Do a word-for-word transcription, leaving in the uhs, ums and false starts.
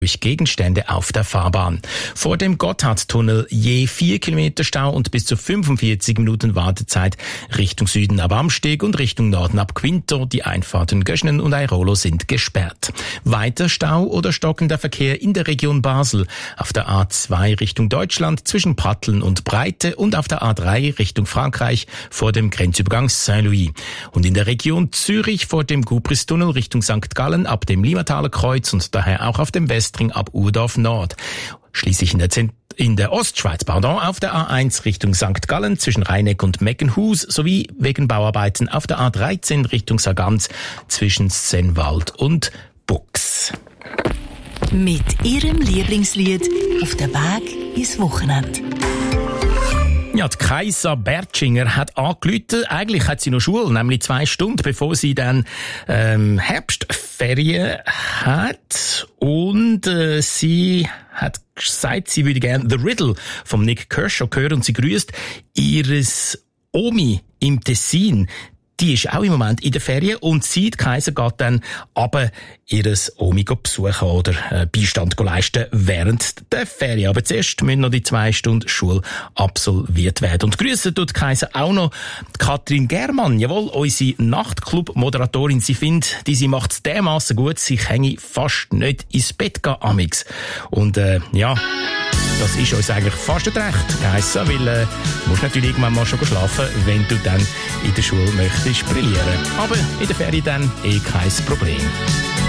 durch Gegenstände auf der Fahrbahn. Vor dem Gotthardtunnel je vier Kilometer Stau und bis zu fünfundvierzig Minuten Wartezeit Richtung Süden ab Amsteg und Richtung Norden ab Quinto. Die Einfahrten Göschnen und Airolo sind gesperrt. Weiter Stau oder stockender Verkehr in der Region Basel. Auf der A zwei Richtung Deutschland zwischen Pratteln und Breite und auf der A drei Richtung Frankreich vor dem Grenzübergang Saint-Louis. Und in der Region Zürich vor dem Gubristunnel Richtung Sankt Gallen ab dem Limmataler Kreuz und daher auch auf dem Westring ab Urdorf Nord. Schließlich in der, Zent- in der Ostschweiz, pardon, auf der A eins Richtung Sankt Gallen zwischen Rheineck und Meckenhus sowie wegen Bauarbeiten auf der A dreizehn Richtung Sargans zwischen Sennwald und Bux. Mit ihrem Lieblingslied auf der Weg ins Wochenende. Ja, die Kaisa Bertschinger hat angerufen. Eigentlich hat sie noch Schule, nämlich zwei Stunden, bevor sie dann ähm, Herbstferien hat. Und äh, sie hat gesagt, sie würde gerne The Riddle vom Nick Kershaw hören und sie grüßt ihres Omi im Tessin. Die ist auch im Moment in der Ferien und sie, die Kaiser, geht dann aber ihres Omi besuchen oder äh, Beistand leisten während der Ferien. Aber zuerst müssen noch die zwei Stunden Schule absolviert werden. Und grüßen tut Kaiser auch noch Katrin Germann, jawohl, unsere Nachtclub-Moderatorin. Sie findet, die sie macht es dermassen gut, sie hänge fast nicht ins Bett gehen, amix. Und äh, ja, das ist uns eigentlich fast recht geheissen, weil äh, du musst natürlich irgendwann mal schon schlafen, wenn du dann in der Schule möchtest brillieren. Aber in der Ferien dann eh kein Problem.